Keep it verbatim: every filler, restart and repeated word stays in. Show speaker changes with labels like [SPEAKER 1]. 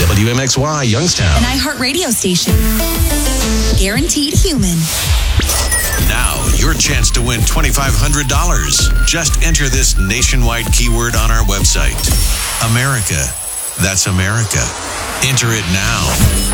[SPEAKER 1] W M X Y, Youngstown.
[SPEAKER 2] An iHeart radio station. Guaranteed human.
[SPEAKER 3] Now, your chance to win twenty-five hundred dollars. Just enter this nationwide keyword on our website. America. That's America. Enter it now.